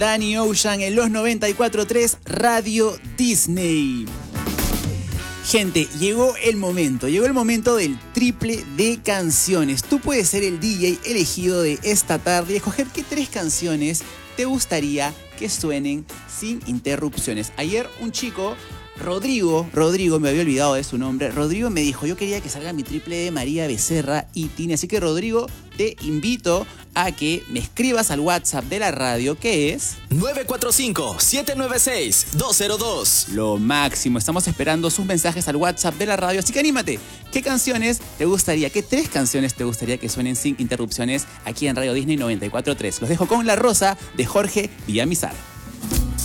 Danny Ocean en los 94.3 Radio Disney. Gente, llegó el momento del triple de canciones. Tú puedes ser el DJ elegido de esta tarde y escoger qué 3 canciones te gustaría que suenen sin interrupciones. Ayer un chico, Rodrigo, me había olvidado de su nombre, Rodrigo me dijo, yo quería que salga mi triple de María Becerra y Tini, así que Rodrigo, te invito a que me escribas al WhatsApp de la radio, que es 945-796-202. Lo máximo, estamos esperando sus mensajes al WhatsApp de la radio, así que anímate. ¿Qué canciones te gustaría, qué 3 canciones te gustaría que suenen sin interrupciones aquí en Radio Disney 94.3? Los dejo con La Rosa de Jorge Villamizar.